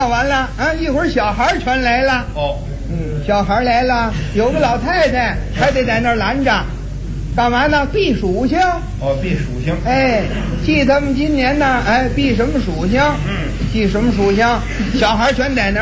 完了啊，一会儿小孩全来了。 哦， 小孩来了，有个老太太还得在那儿拦着，干嘛呢？避属性。 哦，避属性。 哎，记他们今年呢，哎，避什么属性？记什么属性？小孩全在那儿。